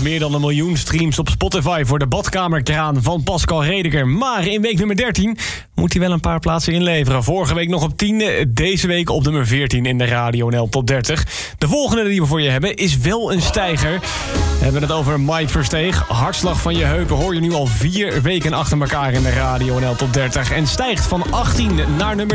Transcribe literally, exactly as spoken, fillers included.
zelfs meer dan een miljoen streams op Spotify voor de badkamerkraan van Pascal Redeker. Maar in week nummer dertien moet hij wel een paar plaatsen inleveren. Vorige week nog op tien, deze week op nummer veertien in de Radio N L Top dertig. De volgende die we voor je hebben is wel een stijger. We hebben het over Mike Versteeg. Hartslag van je heupen hoor je nu al vier weken achter elkaar in de Radio N L Top dertig. En stijgt van achttien naar nummer